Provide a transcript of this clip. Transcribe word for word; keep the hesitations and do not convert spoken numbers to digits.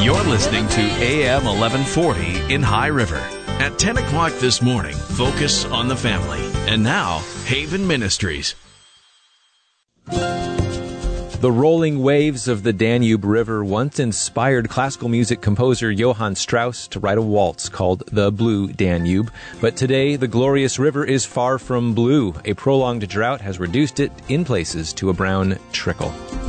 You're listening to A M eleven forty in High River. At ten o'clock this morning, focus on the family. And now, Haven Ministries. The rolling waves of the Danube River once inspired classical music composer Johann Strauss to write a waltz called The Blue Danube. But today, the glorious river is far from blue. A prolonged drought has reduced it, in places, to a brown trickle.